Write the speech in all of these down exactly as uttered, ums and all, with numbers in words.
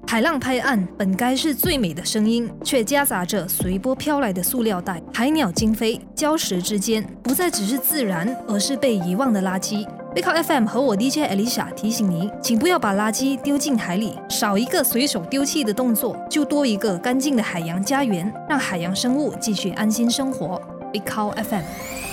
海浪拍岸本该是最美的声音，却夹杂着随波飘来的塑料袋、海鸟惊飞，礁石之间不再只是自然，而是被遗忘的垃圾。背靠 F M 和我 D J Alicia 提醒你，请不要把垃圾丢进海里，少一个随手丢弃的动作，就多一个干净的海洋家园，让海洋生物继续安心生活。背靠 F M。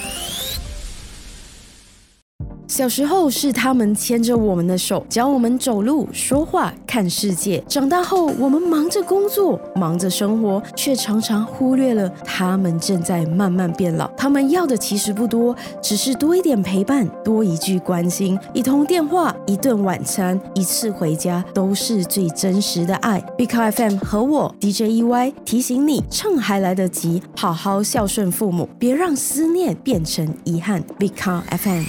小时候是他们牵着我们的手，教我们走路、说话、看世界。长大后，我们忙着工作，忙着生活，却常常忽略了他们正在慢慢变老。他们要的其实不多，只是多一点陪伴，多一句关心，一通电话，一顿晚餐，一次回家，都是最真实的爱。Big Car F M 和我 D J E Y 提醒你，趁还来得及，好好孝顺父母，别让思念变成遗憾。Big Car F M。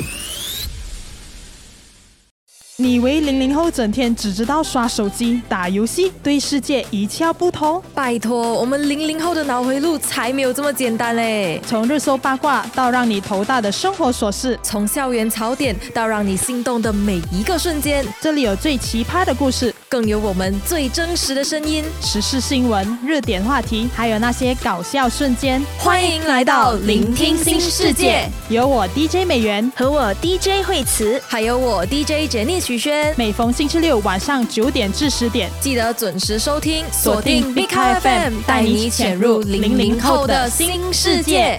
你以为零零后整天只知道刷手机、打游戏，对世界一窍不通？ 拜托，我们零零后的脑回路才没有这么简单嘞！ 从热搜八卦到让你头大的生活琐事， 从校园槽点到让你心动的每一个瞬间， 这里有最奇葩的故事， 更有我们最真实的声音， 时事新闻、热点话题，还有那些搞笑瞬间。 欢迎来到聆听新世界， 有我 D J 美元和我 D J 惠慈，还有我 D J 杰尼许轩。 每逢星期六晚上九点至十点， 记得准时收听，锁定 Big Car F M， 带你潜入零零后的新世界。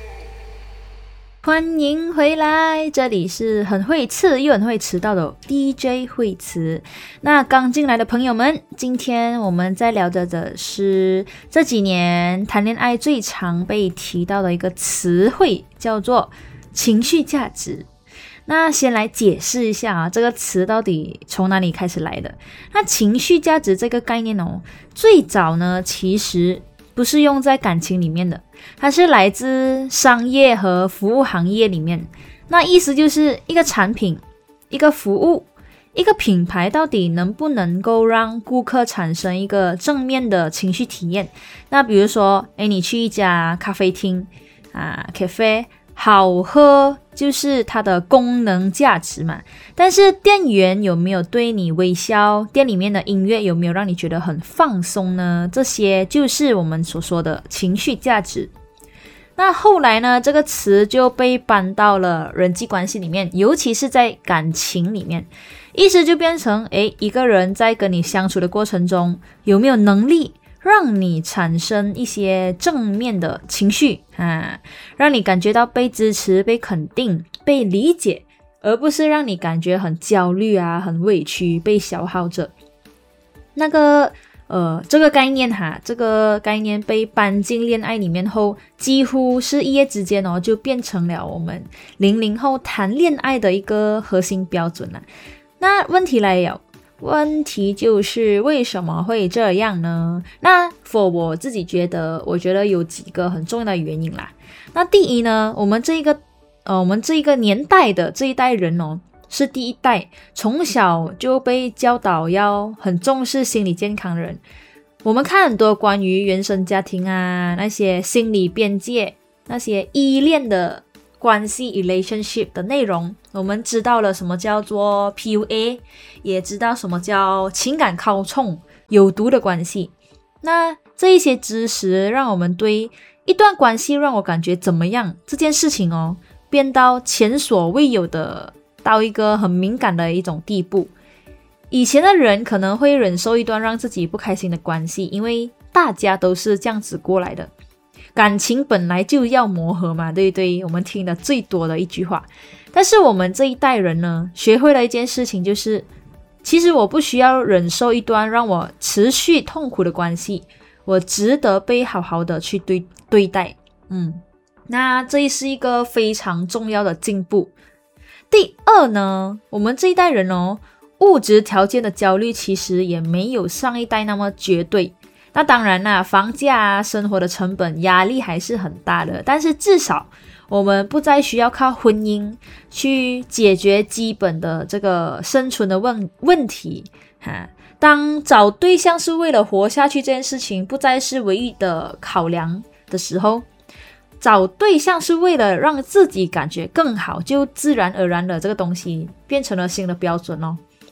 欢迎回来，这里是很会刺又很会迟到的 D J 惠慈。那刚进来的朋友们，今天我们在聊的的是这几年谈恋爱最常被提到的一个词汇，叫做情绪价值。那先来解释一下啊，这个词到底从哪里开始来的？那情绪价值这个概念哦，最早呢其实不是用在感情里面的，它是来自商业和服务行业里面。那意思就是一个产品、一个服务、一个品牌到底能不能够让顾客产生一个正面的情绪体验。那比如说，诶，你去一家咖啡厅啊 cafe， 好喝就是它的功能价值嘛，但是店员有没有对你微笑，店里面的音乐有没有让你觉得很放松呢？这些就是我们所说的情绪价值。那后来呢，这个词就被搬到了人际关系里面，尤其是在感情里面，意思就变成诶，一个人在跟你相处的过程中有没有能力让你产生一些正面的情绪啊，让你感觉到被支持、被肯定、被理解，而不是让你感觉很焦虑啊、很委屈、被消耗着。那个呃，这个概念哈，这个概念被搬进恋爱里面后，几乎是一夜之间哦，就变成了我们零零后谈恋爱的一个核心标准了。那问题来了。问题就是为什么会这样呢？那 for 我自己觉得，我觉得有几个很重要的原因啦。那第一呢，我们这一个呃，我们这一个年代的这一代人哦，是第一代从小就被教导要很重视心理健康的人。我们看很多关于原生家庭啊，那些心理边界，那些依恋的关系 relationship 的内容，我们知道了什么叫做 P U A， 也知道什么叫情感操纵、有毒的关系。那这一些知识让我们对一段关系让我感觉怎么样这件事情哦，变到前所未有的到一个很敏感的一种地步。以前的人可能会忍受一段让自己不开心的关系，因为大家都是这样子过来的。感情本来就要磨合嘛，对不对？我们听的最多的一句话。但是我们这一代人呢，学会了一件事情，就是其实我不需要忍受一段让我持续痛苦的关系，我值得被好好的去对对待。嗯，那这是一个非常重要的进步。第二呢，我们这一代人哦，物质条件的焦虑其实也没有上一代那么绝对。那当然啦，房价啊，生活的成本压力还是很大的，但是至少我们不再需要靠婚姻去解决基本的这个生存的问问题哈。当找对象是为了活下去这件事情不再是唯一的考量的时候，找对象是为了让自己感觉更好，就自然而然的这个东西变成了新的标准哦。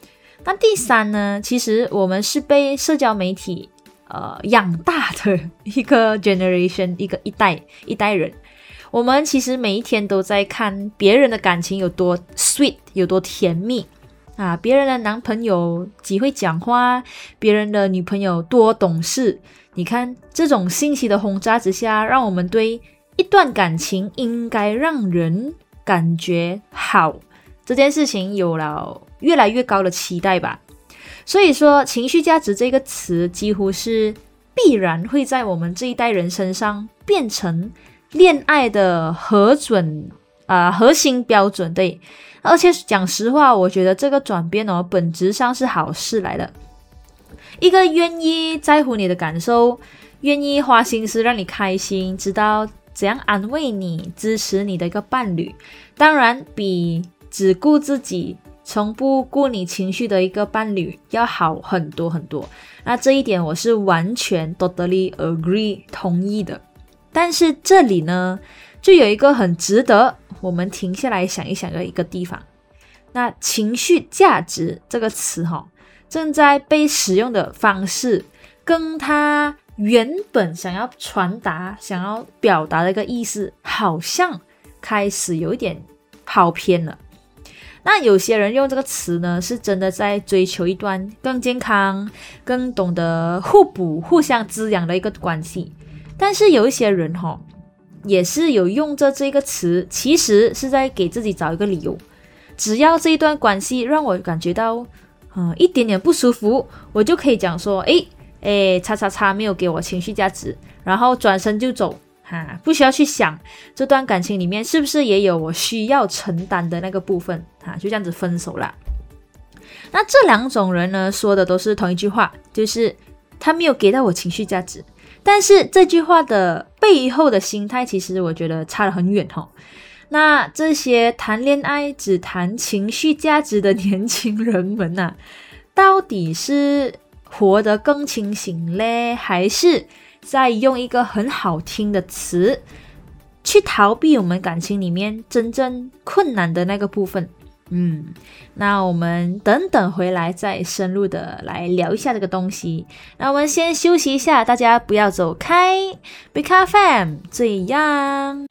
那第三呢，其实我们是被社交媒体呃养大的一个 generation， 一个一代一代人。我们其实每一天都在看别人的感情有多 sweet， 有多甜蜜啊，别人的男朋友几会讲话，别人的女朋友多懂事。你看这种信息的轰炸之下，让我们对一段感情应该让人感觉好这件事情有了越来越高的期待吧。所以说情绪价值这个词几乎是必然会在我们这一代人身上变成恋爱的核准啊、呃、核心标准。对，而且讲实话，我觉得这个转变哦，本质上是好事来的。一个愿意在乎你的感受，愿意花心思让你开心，知道怎样安慰你、支持你的一个伴侣，当然比只顾自己、从不顾你情绪的一个伴侣要好很多很多。那这一点我是完全 totally agree 同意的。但是这里呢，就有一个很值得我们停下来想一想的一个地方。那情绪价值这个词哈、哦，正在被使用的方式跟它原本想要传达、想要表达的一个意思，好像开始有一点跑偏了。那有些人用这个词呢，是真的在追求一段更健康、更懂得互补、互相滋养的一个关系。但是有一些人哈、哦，也是有用着这个词，其实是在给自己找一个理由。只要这一段关系让我感觉到嗯，一点点不舒服，我就可以讲说，诶诶，叉叉叉没有给我情绪价值，然后转身就走，哈，不需要去想这段感情里面是不是也有我需要承担的那个部分，哈，就这样子分手啦。那这两种人呢，说的都是同一句话，就是他没有给到我情绪价值，但是这句话的背后的心态，其实我觉得差得很远齁。那这些谈恋爱只谈情绪价值的年轻人们啊，到底是活得更清醒嘞，还是在用一个很好听的词去逃避我们感情里面真正困难的那个部分？嗯，那我们等等回来再深入的来聊一下这个东西。那我们先休息一下，大家不要走开。Big F M 这样。